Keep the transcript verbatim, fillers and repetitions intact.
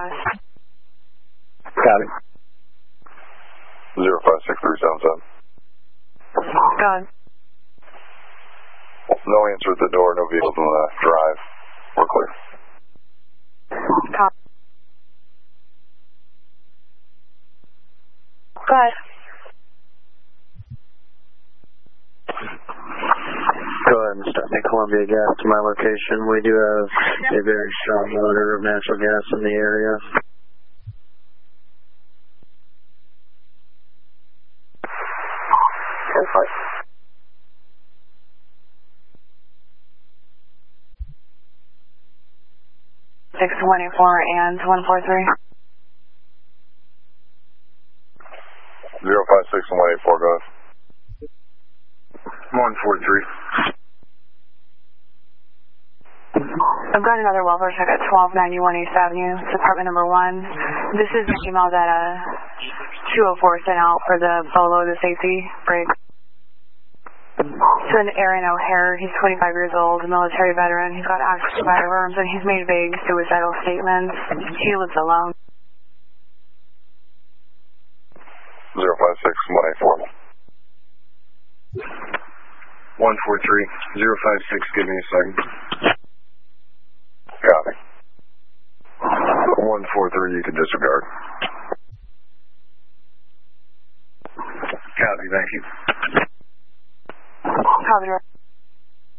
West. Copy. zero five six three seven seven. Go ahead. No answer at the door, no vehicles on the drive. We're clear. Copy. Go ahead. Go ahead and start me Columbia Gas to my location. We do have a very strong odor of natural gas in the area. six one eight four and one four three. zero five six and one eight four, go ahead. one four three. I've got another welfare check at twelve ninety-one East Avenue, Department number one. This is the email that uh, two oh four sent out for the Bolo, the safety break. It's an Aaron O'Hare. He's twenty-five years old, a military veteran. He's got access to firearms, and he's made vague suicidal statements. He lives alone. zero five six and one eight four. one four three. zero five six, give me a second. Copy. one four three, you can disregard. Copy, thank you. Copy.